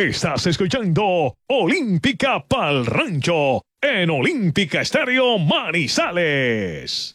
Estás escuchando Olímpica Pal Rancho en Olímpica Estéreo Manizales.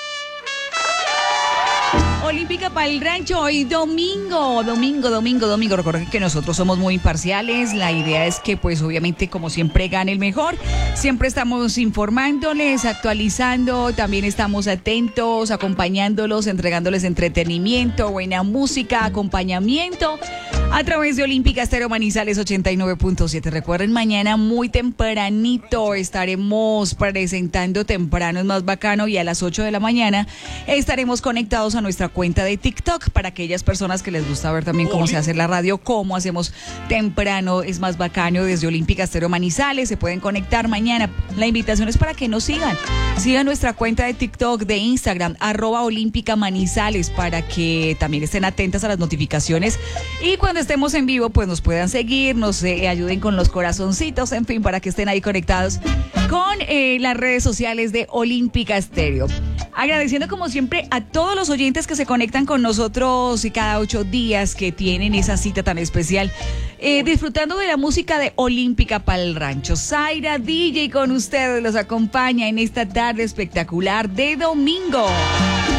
Olímpica para el rancho, hoy domingo. Recuerden que nosotros somos muy imparciales. La idea es que, pues, obviamente, como siempre, gane el mejor. Siempre estamos informándoles, actualizando. También estamos atentos, acompañándolos, entregándoles entretenimiento, buena música, acompañamiento. A través de Olímpica Estéreo Manizales 89.7. Recuerden, mañana muy tempranito estaremos presentando Temprano es Más Bacano y a las 8 de la mañana estaremos conectados a nuestra cuenta de TikTok para aquellas personas que les gusta ver también cómo se hace la radio, cómo hacemos Temprano es Más Bacano desde Olímpica Estéreo Manizales. Se pueden conectar mañana. La invitación es para que nos sigan. Sigan nuestra cuenta de TikTok, de Instagram, @Olímpica Manizales, para que también estén atentas a las notificaciones y cuando estemos en vivo, pues nos puedan seguir, nos ayuden con los corazoncitos, en fin, para que estén ahí conectados con las redes sociales de Olímpica Estéreo. Agradeciendo como siempre a todos los oyentes que se conectan con nosotros y cada 8 días que tienen esa cita tan especial, disfrutando de la música de Olímpica para el Rancho. Zaira DJ con ustedes los acompaña en esta tarde espectacular de domingo.